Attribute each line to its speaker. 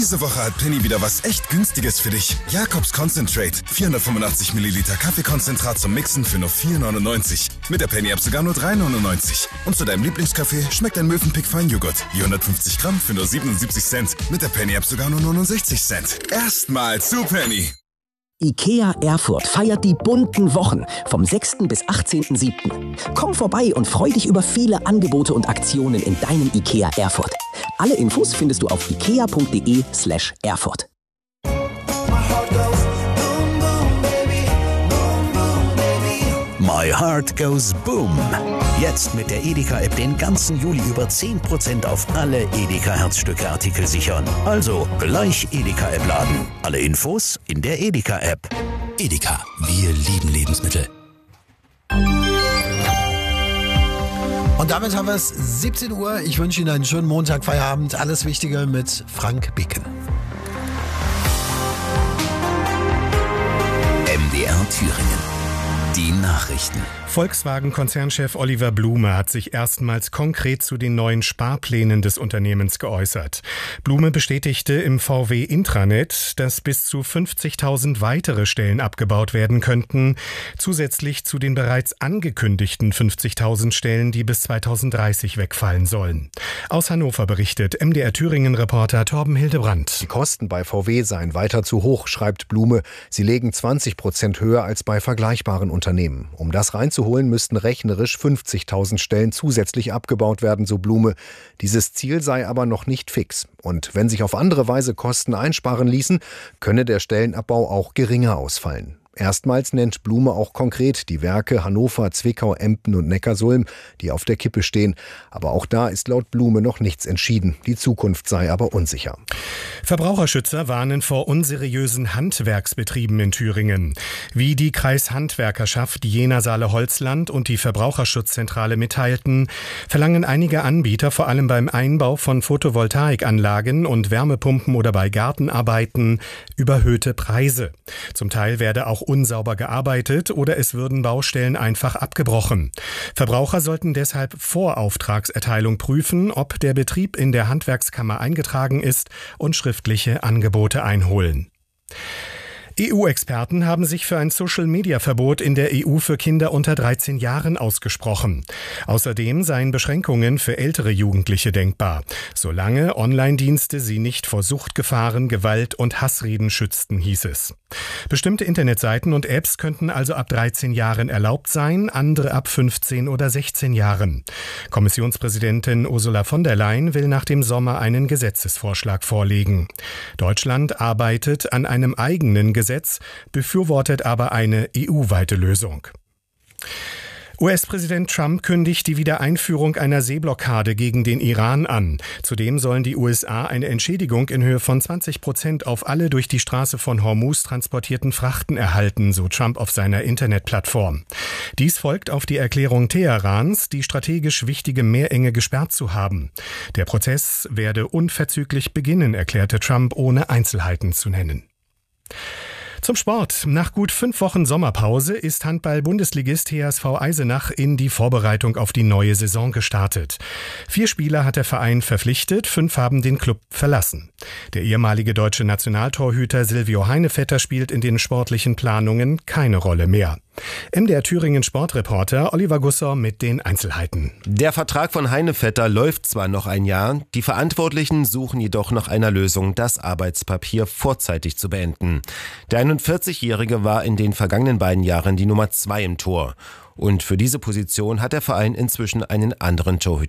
Speaker 1: Diese Woche hat Penny wieder was echt Günstiges für dich. Jacobs Concentrate. 485 Milliliter Kaffeekonzentrat zum Mixen für nur 4,99. Mit der Penny-App sogar nur 3,99. Und zu deinem Lieblingskaffee schmeckt ein Mövenpick Feinjoghurt. Je 150 Gramm für nur 77 Cent. Mit der Penny-App sogar nur 69 Cent. Erstmal zu Penny.
Speaker 2: IKEA Erfurt feiert die bunten Wochen vom 6. bis 18.07. Komm vorbei und freu dich über viele Angebote und Aktionen in deinem IKEA Erfurt. Alle Infos findest du auf ikea.de/Erfurt.
Speaker 3: My Heart Goes Boom. Jetzt mit der Edeka-App den ganzen Juli über 10% auf alle Edeka-Herzstücke-Artikel sichern. Also gleich Edeka-App laden. Alle Infos in der Edeka-App.
Speaker 4: Edeka, wir lieben Lebensmittel.
Speaker 5: Und damit haben wir es 17 Uhr. Ich wünsche Ihnen einen schönen Montag, Feierabend. Alles Wichtige mit Frank Bicken.
Speaker 4: MDR Thüringen. Die Nachrichten.
Speaker 6: Volkswagen-Konzernchef Oliver Blume hat sich erstmals konkret zu den neuen Sparplänen des Unternehmens geäußert. Blume bestätigte im VW-Intranet, dass bis zu 50.000 weitere Stellen abgebaut werden könnten, zusätzlich zu den bereits angekündigten 50.000 Stellen, die bis 2030 wegfallen sollen. Aus Hannover berichtet MDR-Thüringen-Reporter Torben Hildebrandt.
Speaker 7: Die Kosten bei VW seien weiter zu hoch, schreibt Blume. Sie legen 20% höher als bei vergleichbaren Unternehmen. Um das reinzuholen, müssten rechnerisch 50.000 Stellen zusätzlich abgebaut werden, so Blume. Dieses Ziel sei aber noch nicht fix. Und wenn sich auf andere Weise Kosten einsparen ließen, könne der Stellenabbau auch geringer ausfallen. Erstmals nennt Blume auch konkret die Werke Hannover, Zwickau, Emden und Neckarsulm, die auf der Kippe stehen. Aber auch da ist laut Blume noch nichts entschieden. Die Zukunft sei aber unsicher.
Speaker 6: Verbraucherschützer warnen vor unseriösen Handwerksbetrieben in Thüringen. Wie die Kreishandwerkerschaft Jena-Saale-Holzland und die Verbraucherschutzzentrale mitteilten, verlangen einige Anbieter vor allem beim Einbau von Photovoltaikanlagen und Wärmepumpen oder bei Gartenarbeiten überhöhte Preise. Zum Teil werde auch unsauber gearbeitet oder es würden Baustellen einfach abgebrochen. Verbraucher sollten deshalb vor Auftragserteilung prüfen, ob der Betrieb in der Handwerkskammer eingetragen ist und schriftliche Angebote einholen. EU-Experten haben sich für ein Social-Media-Verbot in der EU für Kinder unter 13 Jahren ausgesprochen. Außerdem seien Beschränkungen für ältere Jugendliche denkbar, solange Online-Dienste sie nicht vor Suchtgefahren, Gewalt und Hassreden schützten, hieß es. Bestimmte Internetseiten und Apps könnten also ab 13 Jahren erlaubt sein, andere ab 15 oder 16 Jahren. Kommissionspräsidentin Ursula von der Leyen will nach dem Sommer einen Gesetzesvorschlag vorlegen. Deutschland arbeitet an einem eigenen Gesetz, befürwortet aber eine EU-weite Lösung. US-Präsident Trump kündigt die Wiedereinführung einer Seeblockade gegen den Iran an. Zudem sollen die USA eine Entschädigung in Höhe von 20% auf alle durch die Straße von Hormuz transportierten Frachten erhalten, so Trump auf seiner Internetplattform. Dies folgt auf die Erklärung Teherans, die strategisch wichtige Meerenge gesperrt zu haben. Der Prozess werde unverzüglich beginnen, erklärte Trump, ohne Einzelheiten zu nennen. Zum Sport. Nach gut 5 Wochen Sommerpause ist Handball-Bundesligist HSV Eisenach in die Vorbereitung auf die neue Saison gestartet. 4 Spieler hat der Verein verpflichtet, 5 haben den Klub verlassen. Der ehemalige deutsche Nationaltorhüter Silvio Heinevetter spielt in den sportlichen Planungen keine Rolle mehr. MDR Thüringen Sportreporter Oliver Gusser mit den Einzelheiten.
Speaker 8: Der Vertrag von Heinevetter läuft zwar noch ein Jahr, die Verantwortlichen suchen jedoch nach einer Lösung, das Arbeitspapier vorzeitig zu beenden. Der 41-Jährige war in den vergangenen beiden Jahren die Nummer 2 im Tor. Und für diese Position hat der Verein inzwischen einen anderen Torhüter